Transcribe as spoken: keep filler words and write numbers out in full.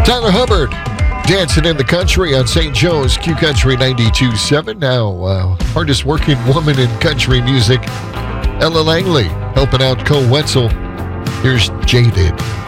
Tyler Hubbard, Dancing in the Country on Saint Joe's Q Country ninety-two point seven. Now, uh, hardest working woman in country music, Ella Langley, helping out Cole Wetzel. Here's Jaded.